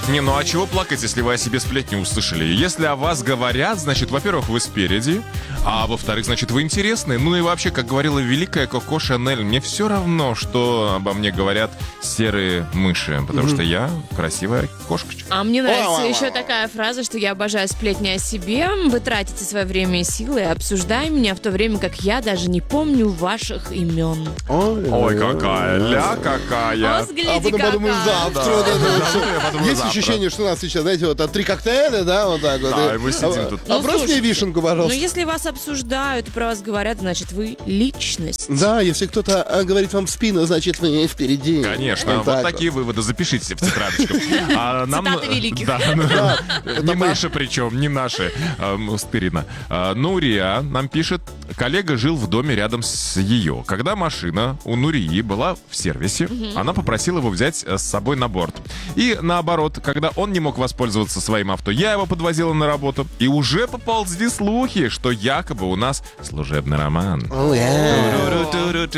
Не, ну а чего плакать, если вы о себе сплетни услышали? Если о вас говорят, значит, во-первых, вы спереди, а во-вторых, значит, вы интересны. Ну и вообще, как говорила великая Коко Шанель, мне все равно, что обо мне говорят серые мыши, потому что я красивая кошечка. А мне нравится еще такая фраза, что я обожаю сплетни о себе. Вы тратите свое время и силы, обсуждая меня, в то время как я даже не помню ваших имен. Ой, какая ля какая. А потом подумаю, завтра. Есть завтра. ощущение, что у нас сейчас, знаете, вот 3 коктейля, да, вот так вот. Да, и мы сидим тут. А брось мне вишенку, Ну, пожалуйста. если вас обсуждают и про вас говорят, значит, вы личность. Да, если кто-то говорит вам в спину, значит, вы впереди. Конечно, вот так такие выводы запишите в тетрадочку. Цитаты великих. Да, не наши причем, не наши. Стырина. Нурия нам пишет: коллега жил в доме рядом с ее. Когда машина у Нурии была в сервисе, она попросила его взять с собой на борт. И наоборот, когда он не мог воспользоваться своим авто, я его подвозила на работу. И уже поползли слухи, что якобы у нас служебный роман. Oh, yeah.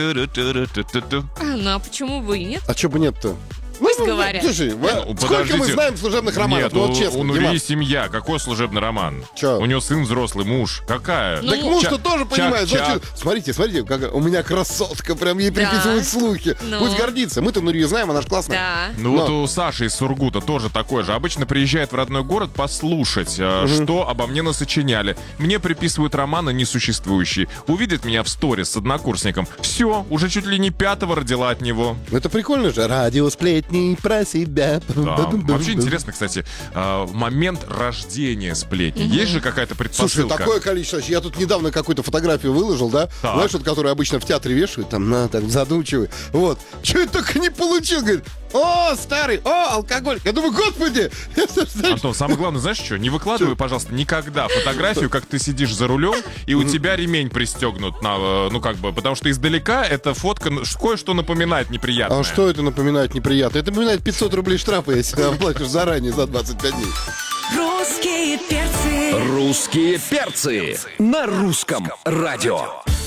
Ну, а почему вы нет? А чё бы нет-то? Пусть говорят. Слушай, сколько мы знаем служебных романов? Нет, Ну вот честно, у Нурии Димас. семья. Какой служебный роман? Чё? У нее сын взрослый, муж. Какая? Так муж-то Чак- тоже понимает. чак-чак. Значит, смотрите, как у меня красотка, прям ей приписывают слухи. Ну. Пусть гордится. Мы-то Нурию знаем, она же классная. Да. Ну вот у Саши из Сургута тоже такой же. Обычно приезжает в родной город послушать, что обо мне насочиняли. Мне приписывают романы несуществующие. Увидит меня в сторис с однокурсником. Все, уже чуть ли не 5-го родила от него. Это прикольно же. Радио сплетни про себя. Да. Вообще интересно, кстати, момент рождения сплетни. Есть же какая-то Слушай, предпосылка? такое количество. Я тут недавно какую-то фотографию выложил, да? Так. Знаешь, вот, которую обычно в театре вешают, там, так, задумчивый. Вот. Че я только не получил? Говорит, о, старый, о, алкоголь. Я думаю, господи. Антон, самое главное, знаешь что? Не выкладывай, пожалуйста, никогда фотографию, как ты сидишь за рулем, и у тебя ремень пристегнут, ну как бы, потому что издалека эта фотка кое-что напоминает неприятное. А что это напоминает неприятно? Это напоминает 500 рублей штрафа, если оплатишь заранее за 25 дней. Русские перцы на русском радио.